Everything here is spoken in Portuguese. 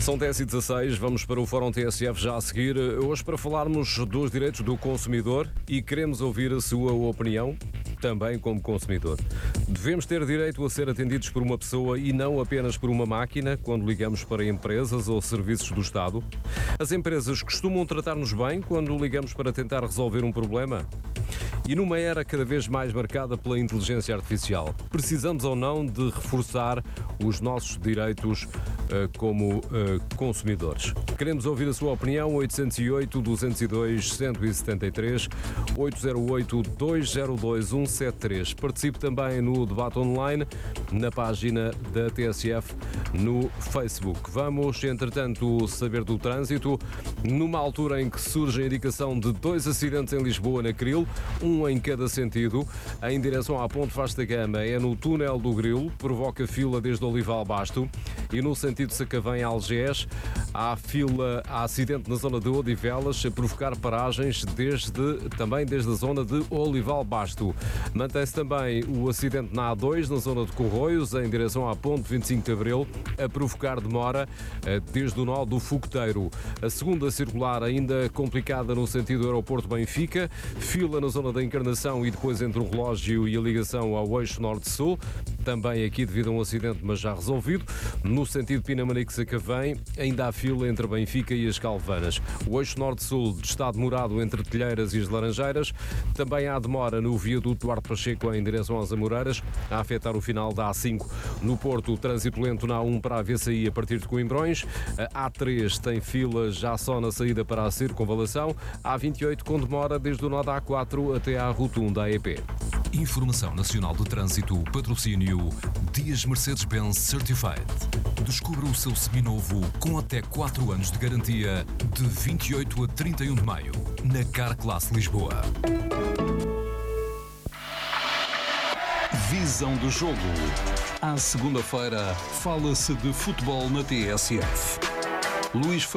São 10h16, vamos para o Fórum TSF já a seguir. Hoje para falarmos dos direitos do consumidor e queremos ouvir a sua opinião, também como consumidor. Devemos ter direito a ser atendidos por uma pessoa e não apenas por uma máquina quando ligamos para empresas ou serviços do Estado? As empresas costumam tratar-nos bem quando ligamos para tentar resolver um problema? E numa era cada vez mais marcada pela inteligência artificial, precisamos ou não de reforçar os nossos direitos como consumidores? Queremos ouvir a sua opinião. 808-202-173, 808-202-173. Participe também no debate online na página da TSF no Facebook. Vamos, entretanto, saber do trânsito. Numa altura em que surge a indicação de 2 acidentes em Lisboa na Cril, um em cada sentido, em direção à Ponte Vasta Gama é no túnel do Grilo, provoca fila desde Olival Basto, e no sentido Sacavém-Algés há acidente na zona de Odivelas, a provocar paragens também desde a zona de Olival Basto. Mantém-se também o acidente na A2, na zona de Corroios, em direção à Ponte 25 de Abril, a provocar demora desde o nó do Fogoteiro. A segunda circular ainda complicada no sentido aeroporto Benfica, fila na zona da Encarnação e depois entre o relógio e a ligação ao eixo norte-sul, também aqui devido a um acidente, mas já resolvido. No sentido Pinamanique-Sacavém, ainda há fila entre Benfica e as Calvanas. O eixo norte-sul está demorado entre Telheiras e as Laranjeiras. Também há demora no viaduto Duarte Pacheco em direção às Amoreiras, a afetar o final da A5. No Porto, trânsito lento na A1 para a VCI a partir de Coimbrões. A A3 tem fila já só na saída para a Circunvalação. A A28 com demora desde o nó da A4 até à rotunda AEP. Informação Nacional do Trânsito, patrocínio Dias Mercedes-Benz Certified. Descubra o seu seminovo com até 4 anos de garantia de 28 a 31 de maio na Carclass Lisboa. Visão do jogo. À segunda-feira, fala-se de futebol na TSF. Luís